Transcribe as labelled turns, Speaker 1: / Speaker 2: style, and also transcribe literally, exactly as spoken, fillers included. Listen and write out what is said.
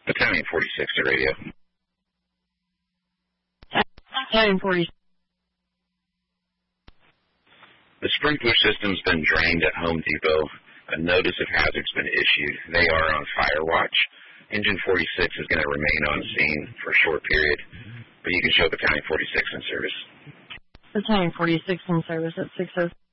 Speaker 1: Battalion forty-six to radio.
Speaker 2: Battalion forty-six.
Speaker 1: The sprinkler system's been drained at Home Depot. A notice of hazard's been issued. They are on fire watch. Engine forty-six is going to remain on scene for a short period, but you can show Battalion forty-six in service.
Speaker 2: Battalion forty-six in service at six oh